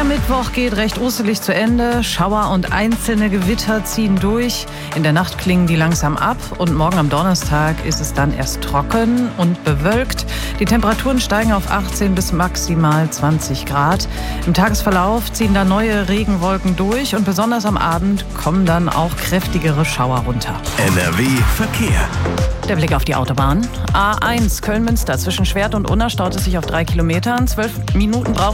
Mittwoch geht recht urselig zu Ende. Schauer und einzelne Gewitter ziehen durch. In der Nacht klingen die langsam ab und morgen am Donnerstag ist es dann erst trocken und bewölkt. Die Temperaturen steigen auf 18 bis maximal 20 Grad. Im Tagesverlauf ziehen dann neue Regenwolken durch und besonders am Abend kommen dann auch kräftigere Schauer runter. NRW Verkehr. Der Blick auf die Autobahn. A1 Köln-Münster zwischen Schwert und Unna staut es sich auf 3 Kilometern. 12 Minuten braucht